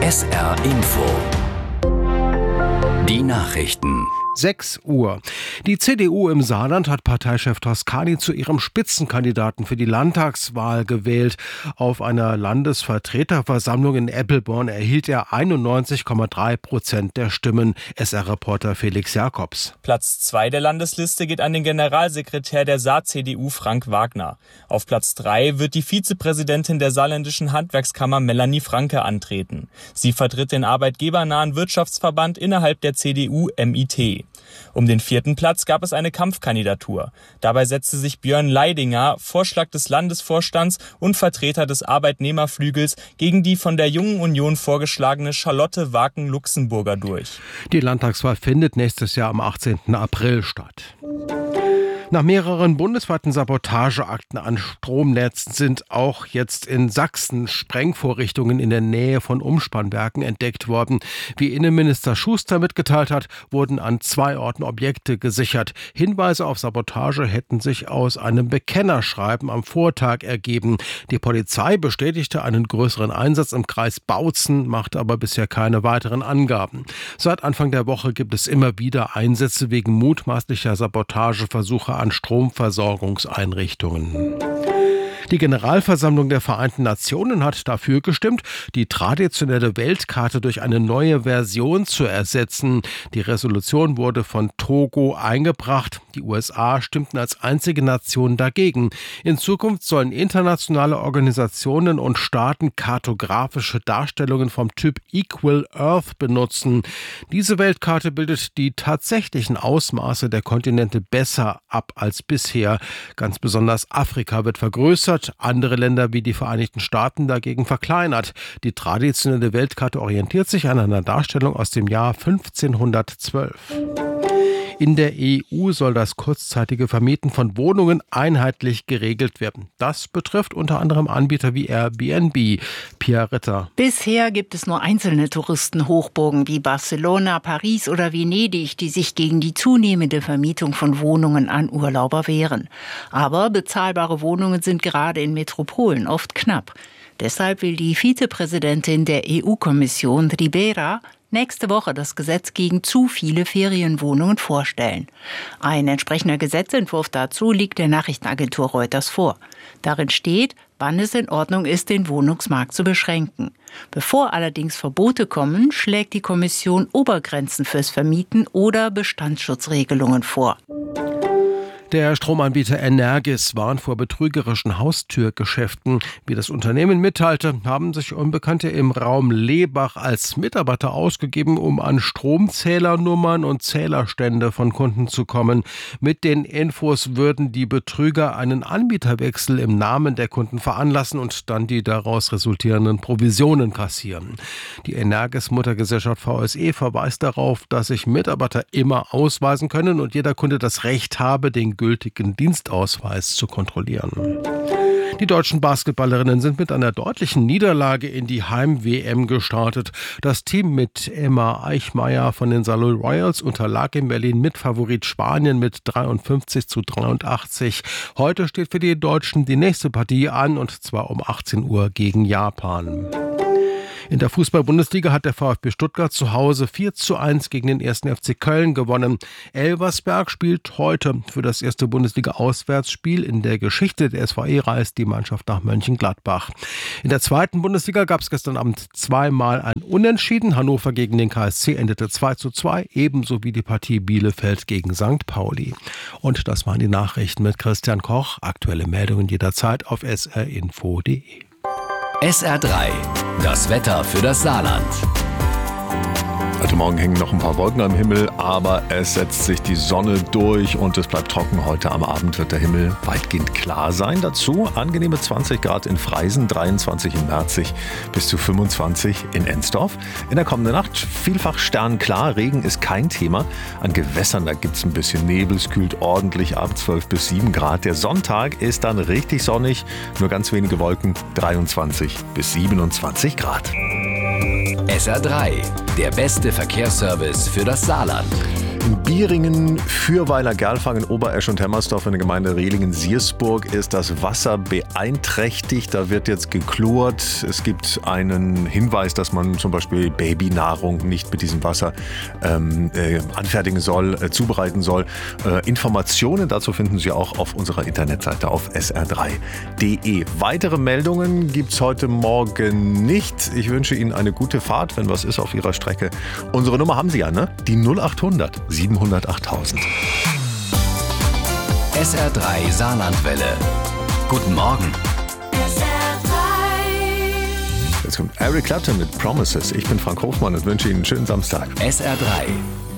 SR Info. Die Nachrichten. 6 Uhr. Die CDU im Saarland hat Parteichef Toscani zu ihrem Spitzenkandidaten für die Landtagswahl gewählt. Auf einer Landesvertreterversammlung in Eppelborn erhielt er 91,3% der Stimmen. SR-Reporter Felix Jakobs. Platz 2 der Landesliste geht an den Generalsekretär der Saar-CDU Frank Wagner. Auf Platz 3 wird die Vizepräsidentin der saarländischen Handwerkskammer Melanie Franke antreten. Sie vertritt den arbeitgebernahen Wirtschaftsverband innerhalb der CDU MIT. Um den 4. Platz gab es eine Kampfkandidatur. Dabei setzte sich Björn Leidinger, Vorschlag des Landesvorstands und Vertreter des Arbeitnehmerflügels, gegen die von der Jungen Union vorgeschlagene Charlotte Waken-Luxemburger durch. Die Landtagswahl findet nächstes Jahr am 18. April statt. Nach mehreren bundesweiten Sabotageakten an Stromnetzen sind auch jetzt in Sachsen Sprengvorrichtungen in der Nähe von Umspannwerken entdeckt worden. Wie Innenminister Schuster mitgeteilt hat, wurden an 2 Orten Objekte gesichert. Hinweise auf Sabotage hätten sich aus einem Bekennerschreiben am Vortag ergeben. Die Polizei bestätigte einen größeren Einsatz im Kreis Bautzen, machte aber bisher keine weiteren Angaben. Seit Anfang der Woche gibt es immer wieder Einsätze wegen mutmaßlicher Sabotageversuche an Stromversorgungseinrichtungen. Die Generalversammlung der Vereinten Nationen hat dafür gestimmt, die traditionelle Weltkarte durch eine neue Version zu ersetzen. Die Resolution wurde von Togo eingebracht. Die USA stimmten als einzige Nation dagegen. In Zukunft sollen internationale Organisationen und Staaten kartografische Darstellungen vom Typ Equal Earth benutzen. Diese Weltkarte bildet die tatsächlichen Ausmaße der Kontinente besser ab als bisher. Ganz besonders Afrika wird vergrößert. Andere Länder wie die Vereinigten Staaten dagegen verkleinert. Die traditionelle Weltkarte orientiert sich an einer Darstellung aus dem Jahr 1512. In der EU soll das kurzzeitige Vermieten von Wohnungen einheitlich geregelt werden. Das betrifft unter anderem Anbieter wie Airbnb. Pia Ritter. Bisher gibt es nur einzelne Touristenhochburgen wie Barcelona, Paris oder Venedig, die sich gegen die zunehmende Vermietung von Wohnungen an Urlauber wehren. Aber bezahlbare Wohnungen sind gerade in Metropolen oft knapp. Deshalb will die Vizepräsidentin der EU-Kommission, Ribera, nächste Woche das Gesetz gegen zu viele Ferienwohnungen vorstellen. Ein entsprechender Gesetzentwurf dazu liegt der Nachrichtenagentur Reuters vor. Darin steht, wann es in Ordnung ist, den Wohnungsmarkt zu beschränken. Bevor allerdings Verbote kommen, schlägt die Kommission Obergrenzen fürs Vermieten oder Bestandsschutzregelungen vor. Der Stromanbieter Energis warnt vor betrügerischen Haustürgeschäften. Wie das Unternehmen mitteilte, haben sich Unbekannte im Raum Lebach als Mitarbeiter ausgegeben, um an Stromzählernummern und Zählerstände von Kunden zu kommen. Mit den Infos würden die Betrüger einen Anbieterwechsel im Namen der Kunden veranlassen und dann die daraus resultierenden Provisionen kassieren. Die Energis-Muttergesellschaft VSE verweist darauf, dass sich Mitarbeiter immer ausweisen können und jeder Kunde das Recht habe, den gültigen Dienstausweis zu kontrollieren. Die deutschen Basketballerinnen sind mit einer deutlichen Niederlage in die Heim-WM gestartet. Das Team mit Emma Eichmeyer von den Saloy Royals unterlag in Berlin Mitfavorit Spanien mit 53-83. Heute steht für die Deutschen die nächste Partie an, und zwar um 18 Uhr gegen Japan. In der Fußball-Bundesliga hat der VfB Stuttgart zu Hause 4:1 gegen den 1. FC Köln gewonnen. Elversberg spielt heute für das erste Bundesliga-Auswärtsspiel in der Geschichte der SVE reist die Mannschaft nach Mönchengladbach. In der zweiten Bundesliga gab es gestern Abend zweimal ein Unentschieden. Hannover gegen den KSC endete 2:2, ebenso wie die Partie Bielefeld gegen St. Pauli. Und das waren die Nachrichten mit Christian Koch. Aktuelle Meldungen jederzeit auf srinfo.de. SR3, das Wetter für das Saarland. Heute Morgen hängen noch ein paar Wolken am Himmel, aber es setzt sich die Sonne durch und es bleibt trocken. Heute am Abend wird der Himmel weitgehend klar sein. Dazu angenehme 20 Grad in Freisen, 23 in Merzig, bis zu 25 in Ensdorf. In der kommenden Nacht vielfach sternklar, Regen ist kein Thema. An Gewässern, da gibt es ein bisschen Nebel, es kühlt ordentlich ab, 12 bis 7 Grad. Der Sonntag ist dann richtig sonnig, nur ganz wenige Wolken, 23 bis 27 Grad. SR3, der beste Verkehrsservice für das Saarland. In Bieringen, Fürweiler, Gerlfang, Oberesch und Hemmersdorf in der Gemeinde Rehlingen-Siersburg ist das Wasser beeinträchtigt. Da wird jetzt geklort. Es gibt einen Hinweis, dass man zum Beispiel Babynahrung nicht mit diesem Wasser anfertigen soll, zubereiten soll. Informationen dazu finden Sie auch auf unserer Internetseite auf sr3.de. Weitere Meldungen gibt es heute Morgen nicht. Ich wünsche Ihnen eine gute Fahrt, wenn was ist auf Ihrer Strecke. Unsere Nummer haben Sie ja, ne? Die 0800 700 8000. SR3 Saarlandwelle. Guten Morgen. Jetzt kommt Eric Clapton mit Promises. Ich bin Frank Hofmann und wünsche Ihnen einen schönen Samstag. SR3